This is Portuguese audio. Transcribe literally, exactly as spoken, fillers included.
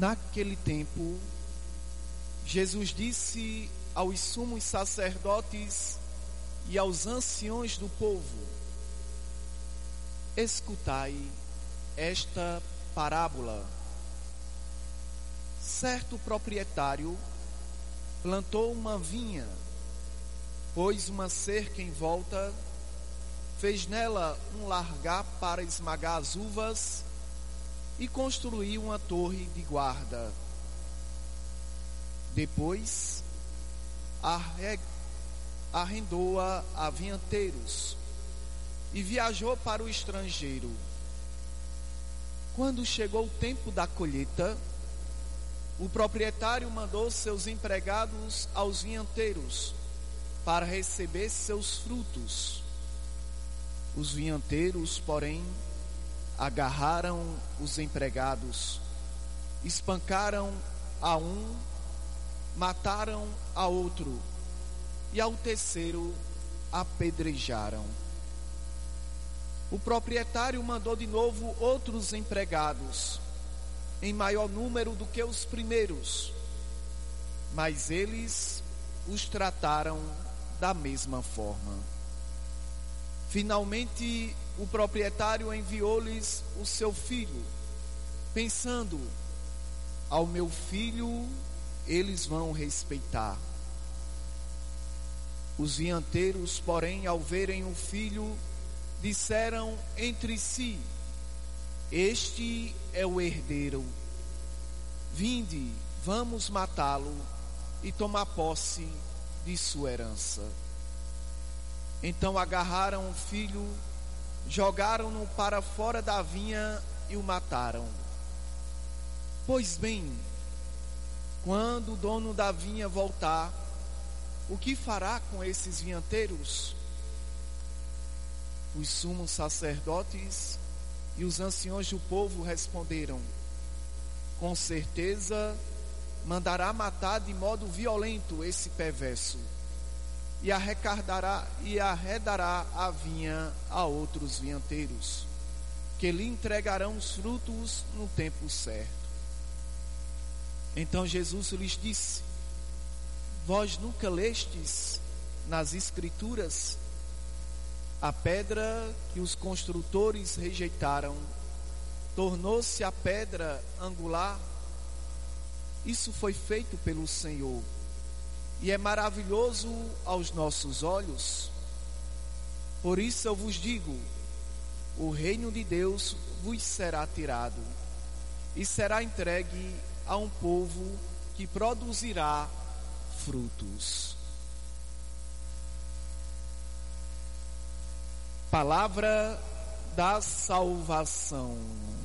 Naquele tempo, Jesus disse aos sumos sacerdotes e aos anciões do povo: escutai esta parábola. Certo proprietário plantou uma vinha, pôs uma cerca em volta, fez nela um largar para esmagar as uvas e construiu uma torre de guarda. Depois arrendou-a a vinhateiros e viajou para o estrangeiro. Quando chegou o tempo da colheita, o proprietário mandou seus empregados aos vinhateiros para receber seus frutos. Os vinhateiros, porém, agarraram os empregados, espancaram a um, mataram a outro e ao terceiro apedrejaram. O proprietário mandou de novo outros empregados, em maior número do que os primeiros, mas eles os trataram da mesma forma. Finalmente, o proprietário enviou-lhes o seu filho, pensando: ao meu filho eles vão respeitar. Os vinhateiros, porém, ao verem o filho, disseram entre si: este é o herdeiro. Vinde, vamos matá-lo e tomar posse de sua herança. Então agarraram o filho, jogaram-no para fora da vinha e o mataram. Pois bem, quando o dono da vinha voltar, o que fará com esses vinhateiros? Os sumos sacerdotes e os anciões do povo responderam: com certeza mandará matar de modo violento esse perverso e arrecadará e arredará a vinha a outros vinhateiros, que lhe entregarão os frutos no tempo certo. Então Jesus lhes disse: vós nunca lestes nas Escrituras: a pedra que os construtores rejeitaram tornou-se a pedra angular? Isso foi feito pelo Senhor e é maravilhoso aos nossos olhos. Por isso eu vos digo: o reino de Deus vos será tirado e será entregue a um povo que produzirá frutos. Palavra da salvação.